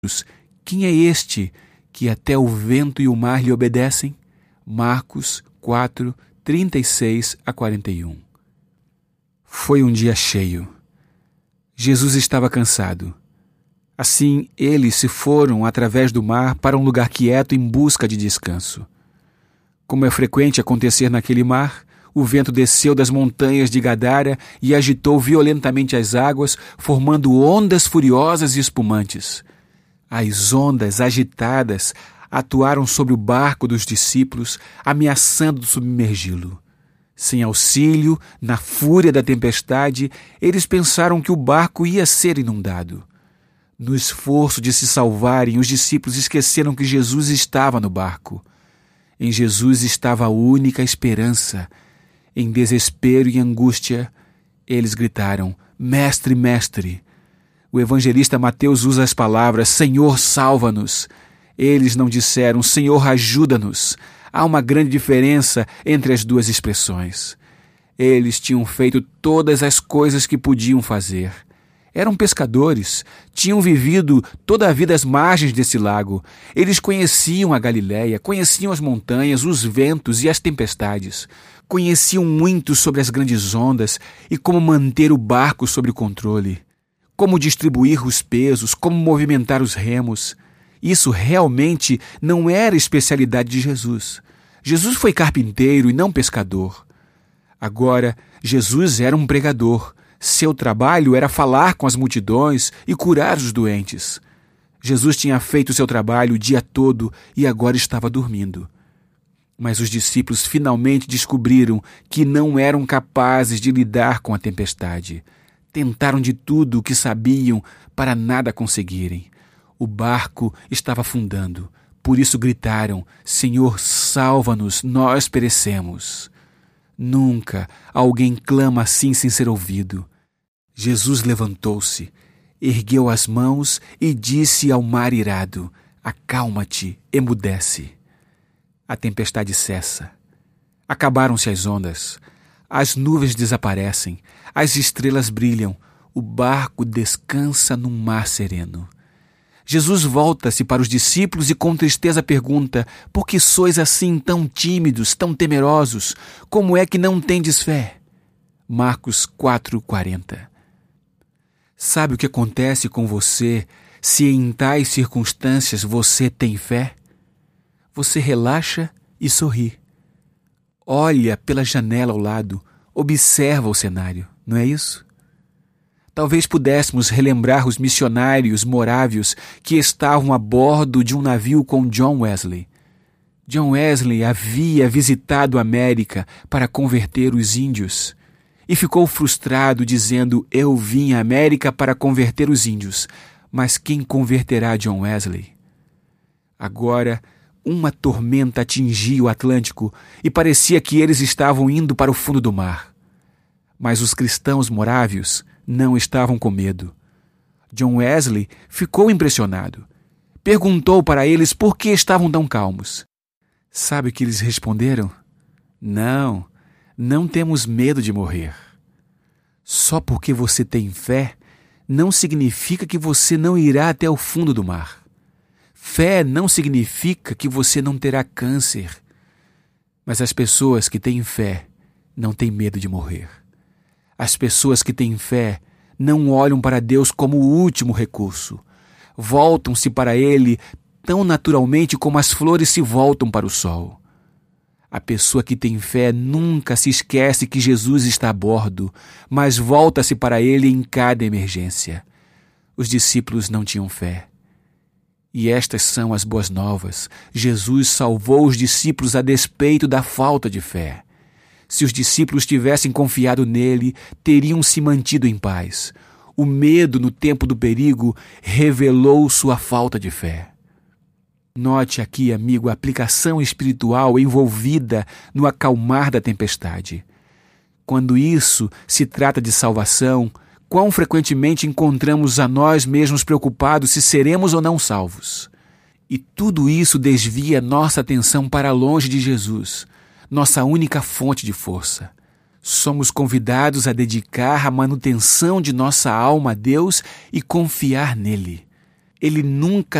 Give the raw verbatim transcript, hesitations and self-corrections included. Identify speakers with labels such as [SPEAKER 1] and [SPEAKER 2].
[SPEAKER 1] quem é este que até o vento e o mar lhe obedecem? Marcos quatro, trinta e seis a quarenta e um. Foi um dia cheio. Jesus estava cansado. Assim, eles se foram através do mar para um lugar quieto em busca de descanso. Como é frequente acontecer naquele mar, o vento desceu das montanhas de Gadara e agitou violentamente as águas, formando ondas furiosas e espumantes. As ondas agitadas atuaram sobre o barco dos discípulos, ameaçando submergi-lo. Sem auxílio, na fúria da tempestade, eles pensaram que o barco ia ser inundado. No esforço de se salvarem, os discípulos esqueceram que Jesus estava no barco. Em Jesus estava a única esperança. Em desespero e angústia, eles gritaram: Mestre, Mestre! O evangelista Mateus usa as palavras: Senhor, salva-nos. Eles não disseram: Senhor, ajuda-nos. Há uma grande diferença entre as duas expressões. Eles tinham feito todas as coisas que podiam fazer. Eram pescadores, tinham vivido toda a vida às margens desse lago. Eles conheciam a Galileia, conheciam as montanhas, os ventos e as tempestades. Conheciam muito sobre as grandes ondas e como manter o barco sob controle, como distribuir os pesos, como movimentar os remos. Isso realmente não era especialidade de Jesus. Jesus foi carpinteiro e não pescador. Agora, Jesus era um pregador. Seu trabalho era falar com as multidões e curar os doentes. Jesus tinha feito seu trabalho o dia todo e agora estava dormindo. Mas os discípulos finalmente descobriram que não eram capazes de lidar com a tempestade. Tentaram de tudo o que sabiam para nada conseguirem. O barco estava afundando. Por isso gritaram: Senhor, salva-nos, nós perecemos. Nunca alguém clama assim sem ser ouvido. Jesus levantou-se, ergueu as mãos e disse ao mar irado: Acalma-te, emudece. A tempestade cessa. Acabaram-se as ondas. As nuvens desaparecem. As estrelas brilham. O barco descansa num mar sereno. Jesus volta-se para os discípulos e com tristeza pergunta: Por que sois assim tão tímidos, tão temerosos? Como é que não tendes fé? Marcos quatro, quarenta. Sabe o que acontece com você se em tais circunstâncias você tem fé? Você relaxa e sorri. Olha pela janela ao lado, observa o cenário, não é isso? Talvez pudéssemos relembrar os missionários morávios que estavam a bordo de um navio com John Wesley. John Wesley havia visitado a América para converter os índios e ficou frustrado dizendo: Eu vim à América para converter os índios, mas quem converterá John Wesley? Agora, uma tormenta atingia o Atlântico e parecia que eles estavam indo para o fundo do mar. Mas os cristãos morávios não estavam com medo. John Wesley ficou impressionado. Perguntou para eles por que estavam tão calmos. Sabe o que eles responderam? Não, não temos medo de morrer. Só porque você tem fé, não significa que você não irá até o fundo do mar. Fé não significa que você não terá câncer. Mas as pessoas que têm fé não têm medo de morrer. As pessoas que têm fé não olham para Deus como o último recurso. Voltam-se para Ele tão naturalmente como as flores se voltam para o sol. A pessoa que tem fé nunca se esquece que Jesus está a bordo, mas volta-se para Ele em cada emergência. Os discípulos não tinham fé. E estas são as boas novas. Jesus salvou os discípulos a despeito da falta de fé. Se os discípulos tivessem confiado nele, teriam se mantido em paz. O medo no tempo do perigo revelou sua falta de fé. Note aqui, amigo, a aplicação espiritual envolvida no acalmar da tempestade. Quando isso se trata de salvação, quão frequentemente encontramos a nós mesmos preocupados se seremos ou não salvos. E tudo isso desvia nossa atenção para longe de Jesus, nossa única fonte de força. Somos convidados a dedicar a manutenção de nossa alma a Deus e confiar nele. Ele nunca